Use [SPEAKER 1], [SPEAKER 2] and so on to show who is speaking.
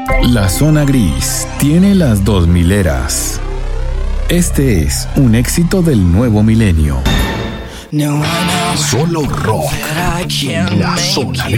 [SPEAKER 1] La zona gris tiene las 2000 eras. Este es un éxito del nuevo milenio.
[SPEAKER 2] Solo rock. La zona gris.